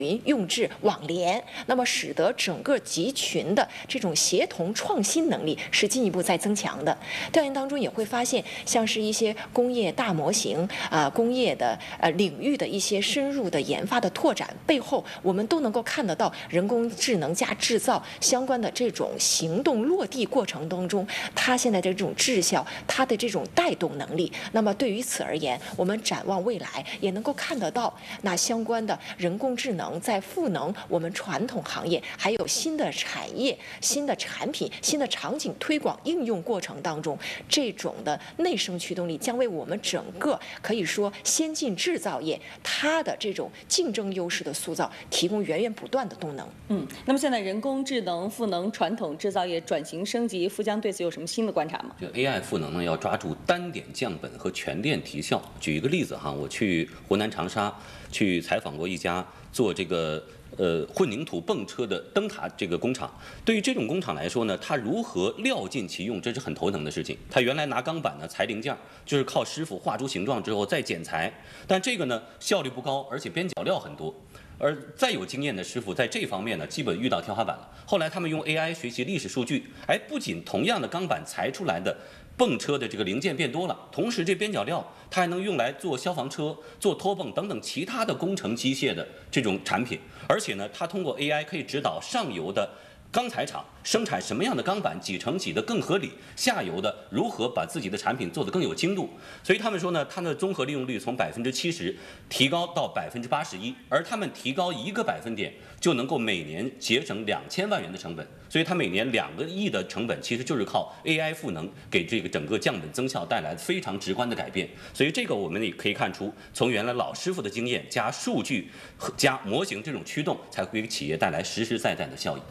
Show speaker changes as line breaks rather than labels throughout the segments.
用智网联，那么使得整个集群的这种协同创新能力是进一步在增强的。调研当中也会发现，像是一些工业大模型工业的领域的一些深入的研发的拓展背后，我们都能够看得到人工智能加制造相关的这种行动落地过程当中，它现在的这种质效，它的这种带动能力。那么对于此而言，我们展望未来，也能够看得到那相关的人工智能在赋能我们传统行业，还有新的产业、新的产品、新的场景推广应用过程当中，这种的内生驱动力将为我们整个可以说先进制造业它的这种竞争优势的塑造提供源源不断的动能。
那么现在人工智能赋能传统制造业转型升级，富江对此有什么新的观察吗？
这 AI 赋能呢，要抓住单点降本和全链提效。举一个例子哈，我去湖南长沙去采访过一家做这个混凝土泵车的灯塔这个工厂。对于这种工厂来说呢，它如何料尽其用，这是很头疼的事情。它原来拿钢板呢裁零件，就是靠师傅画出形状之后再剪裁，但这个呢效率不高，而且边角料很多。而再有经验的师傅在这方面呢，基本遇到天花板了。后来他们用 AI 学习历史数据，不仅同样的钢板裁出来的泵车的这个零件变多了，同时这边角料它还能用来做消防车、做拖泵等等其他的工程机械的这种产品。而且呢，它通过 AI 可以指导上游的钢材厂生产什么样的钢板几乘几的更合理，下游的如何把自己的产品做得更有精度。所以他们说呢，它的综合利用率从70%提高到81%，而他们提高1个百分点就能够每年节省2000万元的成本。所以它每年2个亿的成本其实就是靠 AI 赋能给这个整个降本增效带来非常直观的改变。所以这个我们也可以看出，从原来老师傅的经验加数据加模型这种驱动，才会给企业带来实实在在的效益。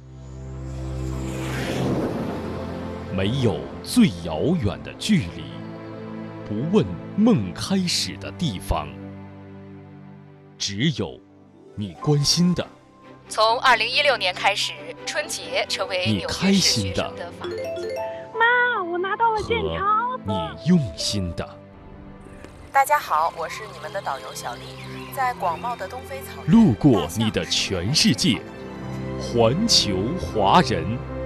没有最遥远的距离，不问梦开始的地方，只有你关心的。
从2016年开始，春节成为纽约市学生的法定节日。
妈，我拿到了健康。
你用心的。
大家好，我是你们的导游小丽，在广袤的东非草原，
路过你的全世界，环球华人。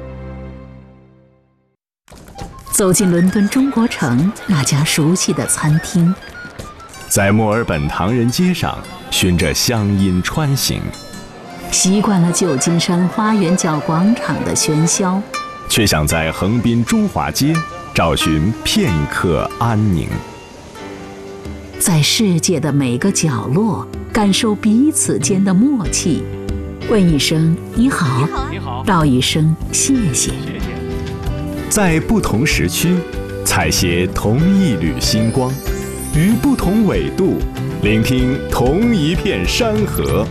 走进伦敦中国城那家熟悉的餐厅，
在墨尔本唐人街上循着乡音穿行，
习惯了旧金山花园角广场的喧嚣，
却想在横滨中华街找寻片刻安宁。
在世界的每个角落感受彼此间的默契，问一声你好，道一声谢谢。
在不同时区采撷同一缕星光，于不同纬度聆听同一片山河。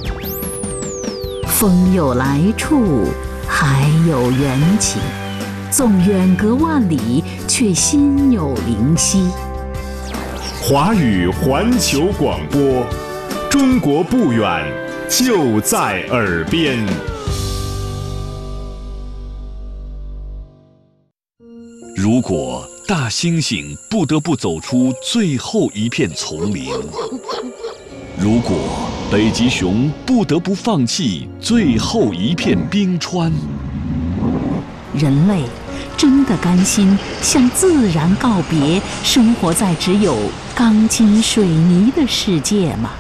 风有来处，海有缘起，纵远隔万里，却心有灵犀。
华语环球广播，中国不远，就在耳边。
如果大猩猩不得不走出最后一片丛林，如果北极熊不得不放弃最后一片冰川，
人类真的甘心向自然告别，生活在只有钢筋水泥的世界吗？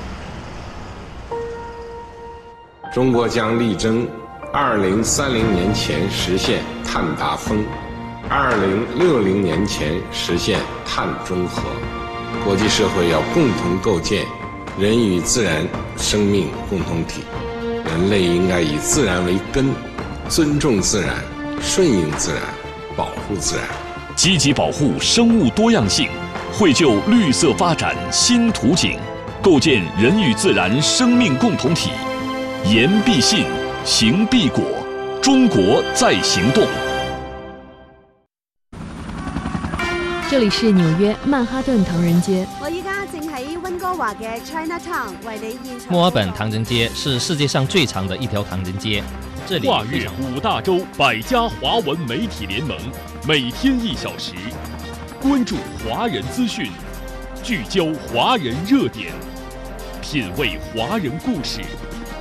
中国将力争2030年前实现碳达峰，2060年前实现碳中和。国际社会要共同构建人与自然生命共同体，人类应该以自然为根，尊重自然，顺应自然，保护自然，
积极保护生物多样性，绘就绿色发展新图景，构建人与自然生命共同体。言必信，行必果，中国在行动。
这里是纽约曼哈顿唐人街。
我依家正喺温哥華嘅 Chinatown 為你現場。
墨爾本唐人街是世界上最长的一条唐人街。这里
跨越5大洲100家华文媒体联盟，每天1小时，关注华人资讯，聚焦华人热点，品味华人故事。